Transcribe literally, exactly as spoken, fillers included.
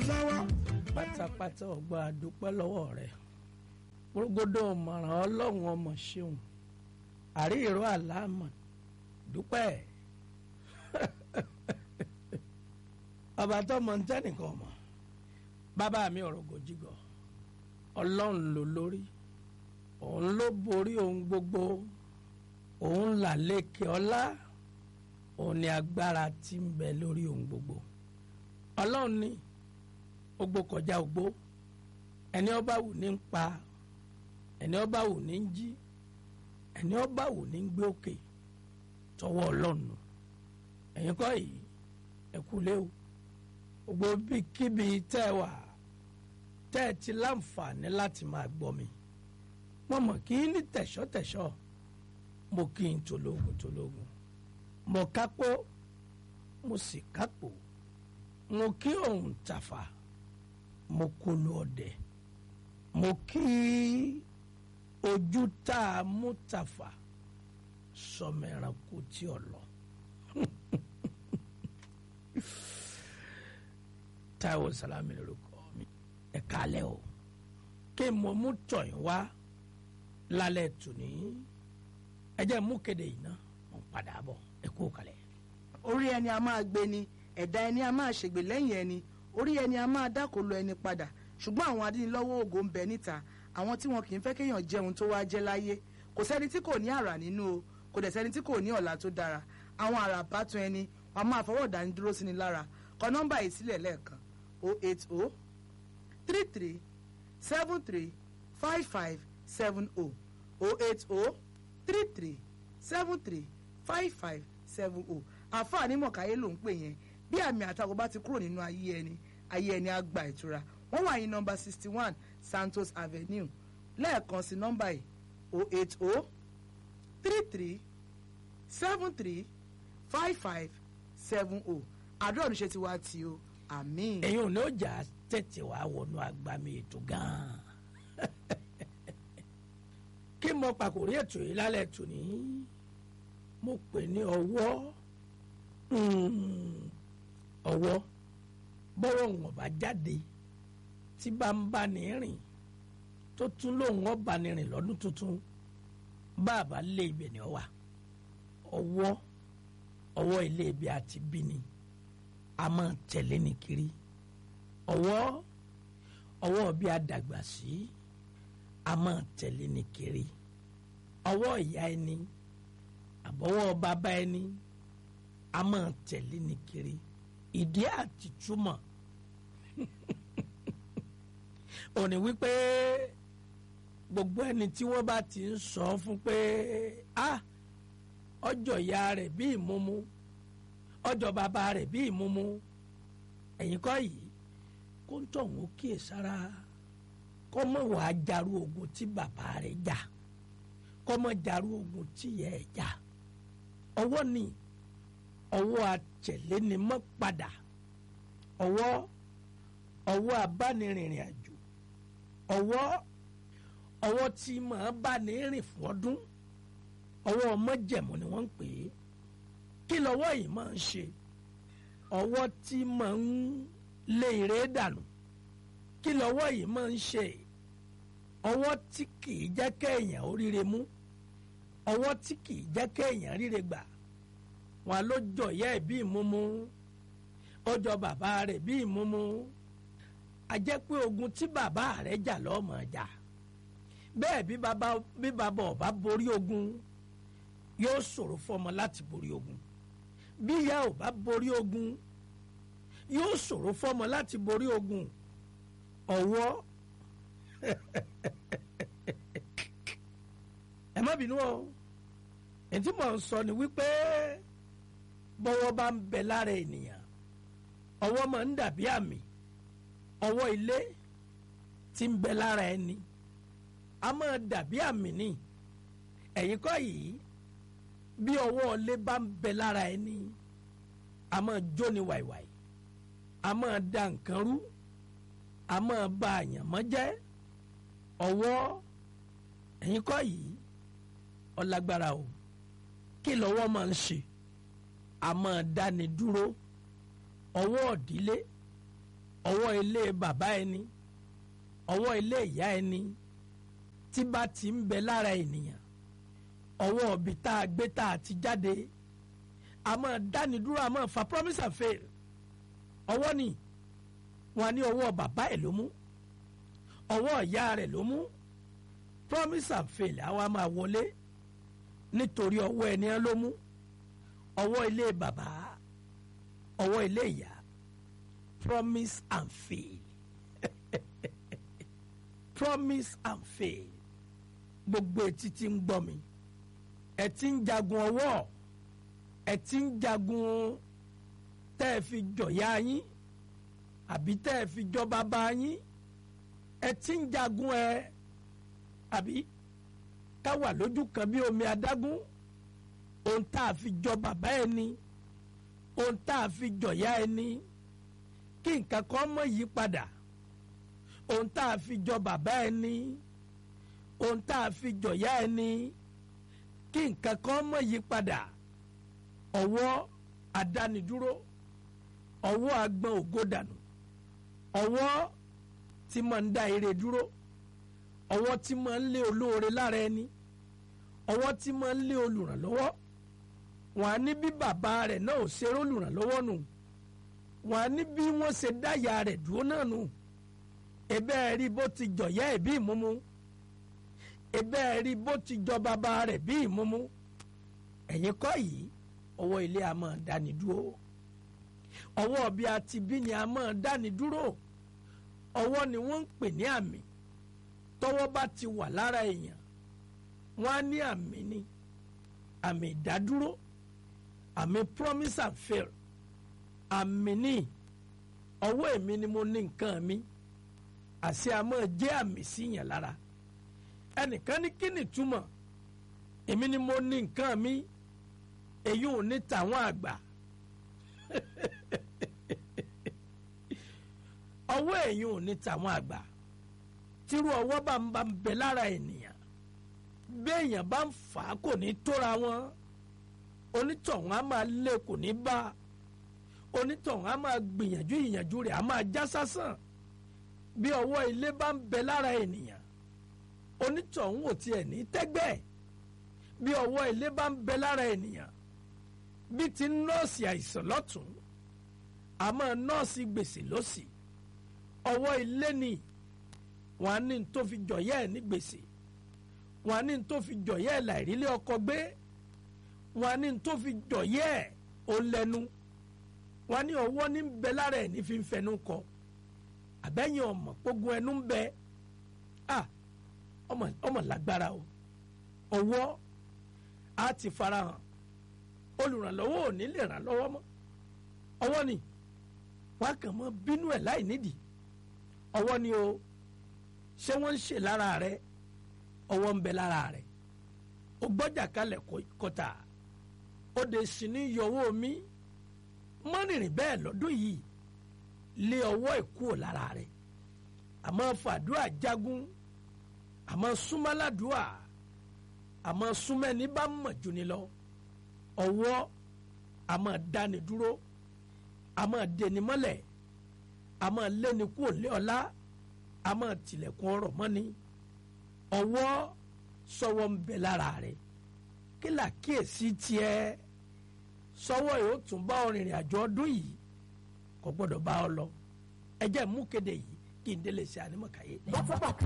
lọ́wọ́. pátápátá ọgbà àdúpẹ́ lọ́wọ́ rẹ̀ gbogbo ọmọràn ọlọ́run ọmọ ṣeun àríyìnrò àlámọ̀ dúpẹ́ ọba tó mọ ntẹ́nìkan mọ̀ bàbá mi ọ̀rọ̀ gòjìgọ̀ ọlọ́run ló lórí òun ló borí ohun gbogbo òun là lékè ọlá òun ni agbára tí ń bẹ lórí ohun gbogbo ọlọ́run ní ogbó kọjá ogbó ẹni ọba wù ní ń pa ẹni ọba wù ní ń jí ẹni ọba wù ní ń gbé òkè tọwọ́ ọlọ́run ẹ̀yin kọ́ yìí ẹ kú lé o gbogbo bíkíbi tẹ́ ẹ wà tẹ́ ẹ ti láǹfààní láti máa gbọ́ mi mo mọ̀ kí n ní tẹ̀ṣọ́tẹ̀ṣọ́ mo kí n tológun tológun mo kápó mo sì kápò mo kí òun tàfà mo kó lu ọdẹ mo kí ojú tá a mú tàfà sọmọ ẹranko tí ò lọ Táíwò Sàlámì lórúkọ mi ẹ kálẹ́ o kí mo mú tọ̀yìn wá lálẹ́ tòní ẹ jẹ́ mú kéde yìí ná mo padà bọ̀ ẹ kú kalẹ̀. orí ẹni a máa gbé ni ẹ̀dá ẹni a máa ṣègbè lẹ́yìn ẹni orí ẹni a máa dákòlò ẹni padà ṣùgbọ́n àwọn adínilọ́wọ́ ògo ń bẹ níta àwọn tí wọn kì í fẹ́ kéèyàn jẹun tó wá jẹ́ láyé kò sẹ́ni tí kò ní àrà nínú o kò dẹ̀ sẹ́ni tí kò ní ọ̀la tó dára àwọn àrà bátun ẹni wọn máa fọwọ́ dání dúró sí ni lára kọ nọ́mbà yìí sílẹ̀ lẹ́ẹ̀kan o eight o three three seven three five five seven o o eight o three three seven three five five seven o àǹfààní mọ̀káyé ló ń pè yẹn bí àmì àtakò bá ti kúrò nínú ayé ẹni ayé ẹni á gba ìtura wọ́n wà ní nọ́mbà sixty one Santos Avenue lẹ́ẹ̀kan sí nọ́mbà yìí o eight o three three seven three five five seven o àdúrà oníṣẹ́ ti wá tí o àmín. ẹ̀yin ò ní ó jà tètè wá wọnú agbami ètò gan-an kí mo pàkórí ètò yìí lálẹ́ ètò ní mo pè ní ọwọ́ ọwọ́ bọ́rọ̀ wọn bá jáde tí bá ń bá ní rìn tó tún lóun ọba ní rìn lọ́dún tuntun bàbá lé ibẹ̀ ni ọ wà ọwọ́ ọwọ́ ilé ibi àti bí ni a máa tẹ̀lé ní kiri ọwọ́ ọwọ́ bí a dàgbà sí a máa tẹ̀lé ní kiri ọwọ́ ìyá ẹni àbọ̀wọ́ bàbá ẹni a máa tẹ̀lé ní kiri ìdí àti túmọ̀ òní wípé gbogbo ẹni tí wọ́n bá ti ń sọ fún pé ah ọjọ́ ìyá rẹ̀ bí ìmúmú ọjọ́ bàbá rẹ̀ bí ìmúmú ẹ̀yin kọ́ yìí kó ń tọ̀hún kíyè sára kó mọ̀ wàá jarú ogun tí bàbá rẹ̀ jà kó mọ̀ jarú ogun tí ìyá ẹ̀ jà ọwọ́ ni ọwọ́ àtẹ̀lé ni mọ́ padà ọwọ́ ọwọ́ abánirìnrìn àjò ọwọ́ ọwọ́ tí màá bá ní rìn fún ọdún ọwọ́ ọmọjẹ̀mú ni wọ́n ń pè é kí lọ́wọ́ yìí máa ń ṣe ọwọ́ tí máa ń lé ire dànù kí lọ́wọ́ yìí máa ń ṣe ọwọ́ tí kìí jẹ́ kéèyàn oríire mú ọwọ́ tí kìí jẹ́ kéèyàn ríre gbà wọn ló jọ ìyá ẹ̀ bí ìmúmú ọjọ́ bàbá rẹ̀ bí ìmúmú a jẹ́ pé ogun tí bàbá rẹ̀ jà lọ́mọ jà bẹ́ẹ̀ bí bàbá bí bàbá ọba borí ogun yóò ṣòro fọmọ láti borí ogun bí ìyá ò bá borí ogun yóò ṣòro fọmọ láti borí ogun ọwọ́ ẹ má bínú o ètí mò ń sọ ni wípé bọ́wọ́ bá ń bẹ lára ènìyàn ọwọ́ máa ń dàbí àmì ọwọ́ ilé tí ń bẹ lára ẹni a máa dàbí àmì ni ẹ̀yin kọ́ yìí bí ọwọ́ ilé bá ń bẹ lára ẹni a máa jóni wàìwàì a máa da nǹkan rú a máa ba àyànmọ́ jẹ́ ọwọ́ ẹ̀yin kọ́ yìí ọlágbára o kí lọ́wọ́ máa ń ṣe a máa dáni dúró ọwọ́ òdílé ọwọ́ ilé bàbá ẹni ọwọ́ ilé ìyá ẹni tí bá ti ń bẹ lára ènìyàn ọwọ́ ọ̀bì tá a gbé tá a ti jáde a máa dáni dúró a máa fa promise and fail ọwọ́ ni wọn ní ọwọ́ bàbá ẹ̀ ló mú ọwọ́ ìyá rẹ̀ ló mú promise and fail àwa máa wọlé nítorí ọwọ́ ẹni ẹ ló mú ọwọ́ ilé bàbá ọwọ́ ilé ìyá promise and fail promise and fail gbogbo etí tí ń gbọ́ mi ẹ ti ń jagun ọwọ́ ẹ ti ń jagun tẹ́ ẹ fi jọ̀yà yín àbí tẹ́ ẹ fi jọ bàbá yín ẹ ti ń jagun ẹ àbí ká wà lójú kan bí omi adágún ohun tá a fi jọ bàbá ẹni ohun tá a fi jọ̀yà ẹni kí nǹkan kan mọ̀ yí padà ohun tá a fi jọ bàbá ẹni ohun tá a fi jọ̀yà ẹni kí nǹkan kan mọ̀ yí padà ọwọ́ àdánidúró ọwọ́ agbọ̀n ògo dànù ọwọ́ tí máa ń dá ire dúró ọwọ́ tí máa ń lé olóore lára ẹni ọwọ́ tí máa ń lé olùrànlọ́wọ́ wọn á ní bí bàbá rẹ̀ náà ò ṣe olùrànlọ́wọ́ nù wọn á ní bí wọ́n ṣe dáyà rẹ̀ dúró náà nù ebe ẹ rí bó ti jọ̀yà ẹ̀ bí ìmúmú ebe ẹ rí bó ti jọ bàbá rẹ̀ bí ìmúmú ẹ̀yin kọ́ yìí ọwọ́ ilé a máa dáni dúró ọwọ́ bí a ti bí ni a máa dáni dúró ọwọ́ ni wọ́n ń pè ní àmì tọ́wọ́ bá ti wà lára èèyàn wọ́n á ní àmì ni àmì ìdádúró àmì promise and fail àmì ní ọwọ́ èmi ni mo ní nǹkan mi àṣẹ a máa jẹ́ àmì sí yàn lára ẹnìkan ní kí ni túmọ̀ èmi ni mo ní nǹkan mi èyí ò ní tàwọn àgbà ọwọ́ èyí ò ní tàwọn àgbà tírú ọwọ́ bá ń bá ń bẹ lára ènìyàn béèyàn bá ń fà á kò ní tóra wọn onítọ̀hún á máa lé kò ní bá onítọ̀hún á máa gbìyànjú ìyànjú rẹ̀ á máa já sásán bí ọwọ́ ilé bá ń bẹ lára ènìyàn onítọ̀hún ò tiẹ̀ ní tẹ́gbẹ́ bí ọwọ́ ilé bá ń bẹ lára ènìyàn bí ti nọ́ọ̀sì àìsàn lọ́tún àmọ́ nọ́ọ̀sì gbèsè lọ́sì ọwọ́ ilé ni wọ́n á ní tó fi jọ̀yẹ́ ẹ̀ ní gbèsè wọ́n á ní tó fi jọ̀yẹ́ ẹ̀ láìrílé ọkọ gbé wọ́n á ní tó fi jọ̀yẹ́ ẹ̀ ó lẹ́nu wọ́n á ní ọwọ́ ní ń bẹ lára ẹ̀ ní fi ń fẹnu kọ àbẹ́yìn ọmọ gbógun ẹnu ń bẹ ah ọmọ ọmọ lágbára o ọwọ́ á ti farahàn olùrànlọ́wọ́ ò ní lè ràn lọ́wọ́ mọ́ ọwọ́ ni wọ́n á kàn mọ́ bínú ẹ̀ láì nídìí ọwọ́ ni o ṣé wọ́n ń ṣe lára rẹ ọwọ́ ń bẹ lára rẹ o gbọ́jà kalẹ̀ kọta ó de sí ní yọwọ́ mi mọ́nìrìn bẹ́ẹ̀ lọ́dún yìí lé ọwọ́ ìkú ò lára rẹ àmọ́ fàdúrà jagun àmọ́ súnmọ́ládùúà àmọ́ súnmẹ́ni bá mọ̀ jù ni lọ ọwọ́ àmọ́ dáni dúró àmọ́ dẹni mọ́lẹ̀ àmọ́ lẹ́ni kú òlé ọ̀la àmọ́ tilẹ̀kùn ọ̀rọ̀ mọ́ni ọwọ́ sọ́wọ́ ń bẹ lára rẹ̀ kí là kíyèsí tiẹ̀ sọ́wọ́ yóò tún bá ọ rìnrìn àjò ọdún yìí kò gbọ́dọ̀ bá ọ lọ ẹ jẹ́ mú kéde yìí kí n délé ṣe ànímọ̀káyé.